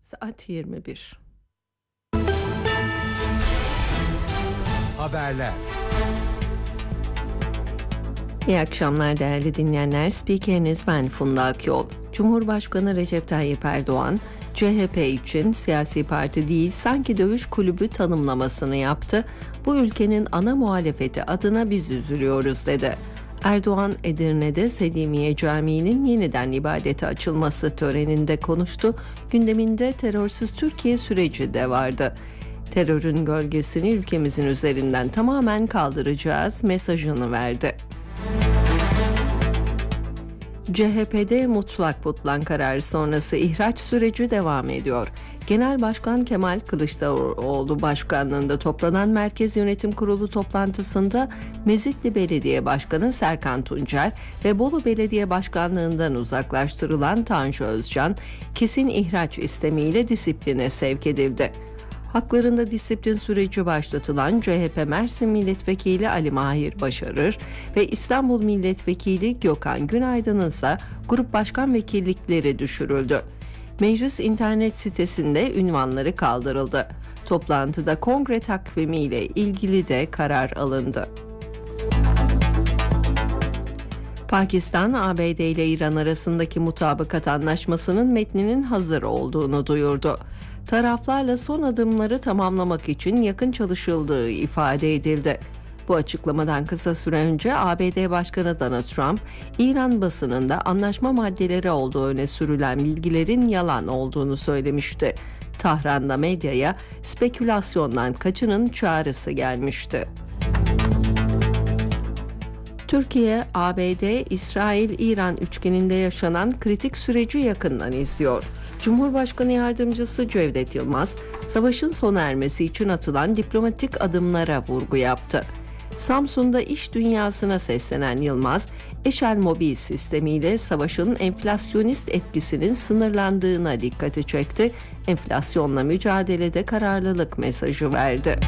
Saat 21. Haberler. İyi akşamlar değerli dinleyenler. Spikeriniz ben Funda Akyol. Cumhurbaşkanı Recep Tayyip Erdoğan, CHP için siyasi parti değil sanki dövüş kulübü tanımlamasını yaptı. Bu ülkenin ana muhalefeti adına biz üzülüyoruz dedi. Erdoğan, Edirne'de Selimiye Camii'nin yeniden ibadete açılması töreninde konuştu. Gündeminde terörsüz Türkiye süreci de vardı. Terörün gölgesini ülkemizin üzerinden tamamen kaldıracağız mesajını verdi. CHP'de mutlak butlan kararı sonrası ihraç süreci devam ediyor. Genel Başkan Kemal Kılıçdaroğlu başkanlığında toplanan Merkez Yönetim Kurulu toplantısında Mezitli Belediye Başkanı Serkan Tuncer ve Bolu Belediye Başkanlığından uzaklaştırılan Tanju Özcan kesin ihraç istemiyle disipline sevk edildi. Haklarında disiplin süreci başlatılan CHP Mersin Milletvekili Ali Mahir Başarır ve İstanbul Milletvekili Gökhan Günaydın'ın ise grup başkan vekillikleri düşürüldü. Meclis internet sitesinde ünvanları kaldırıldı. Toplantıda kongre takvimiyle ilgili de karar alındı. Pakistan, ABD ile İran arasındaki mutabakat anlaşmasının metninin hazır olduğunu duyurdu. Taraflarla son adımları tamamlamak için yakın çalışıldığı ifade edildi. Bu açıklamadan kısa süre önce ABD Başkanı Donald Trump, İran basınında anlaşma maddeleri olduğu öne sürülen bilgilerin yalan olduğunu söylemişti. Tahran'da medyaya spekülasyondan kaçının çağrısı gelmişti. Türkiye, ABD, İsrail, İran üçgeninde yaşanan kritik süreci yakından izliyor. Cumhurbaşkanı Yardımcısı Cevdet Yılmaz, savaşın sona ermesi için atılan diplomatik adımlara vurgu yaptı. Samsun'da iş dünyasına seslenen Yılmaz, Eşel Mobil sistemiyle savaşın enflasyonist etkisinin sınırlandığına dikkati çekti. Enflasyonla mücadelede kararlılık mesajı verdi.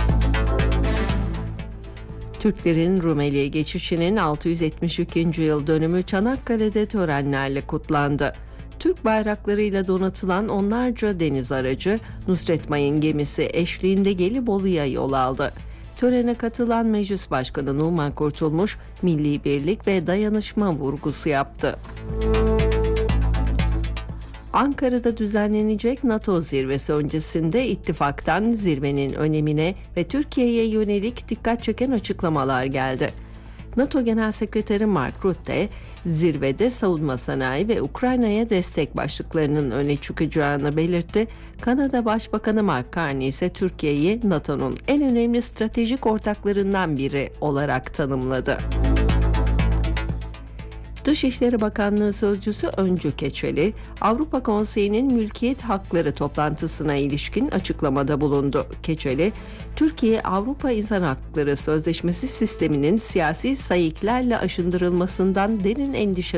Türklerin Rumeli'ye geçişinin 672. yıl dönümü Çanakkale'de törenlerle kutlandı. Türk bayraklarıyla donatılan onlarca deniz aracı Nusret Mayın gemisi eşliğinde Gelibolu'ya yol aldı. Törene katılan Meclis Başkanı Numan Kurtulmuş, milli birlik ve dayanışma vurgusu yaptı. Ankara'da düzenlenecek NATO zirvesi öncesinde ittifaktan zirvenin önemine ve Türkiye'ye yönelik dikkat çeken açıklamalar geldi. NATO Genel Sekreteri Mark Rutte, zirvede savunma sanayi ve Ukrayna'ya destek başlıklarının öne çıkacağını belirtti. Kanada Başbakanı Mark Carney ise Türkiye'yi NATO'nun en önemli stratejik ortaklarından biri olarak tanımladı. Dışişleri Bakanlığı Sözcüsü Öncü Keçeli, Avrupa Konseyi'nin mülkiyet hakları toplantısına ilişkin açıklamada bulundu. Keçeli, Türkiye Avrupa İnsan Hakları Sözleşmesi sisteminin siyasi sayıklarla aşındırılmasından derin endişe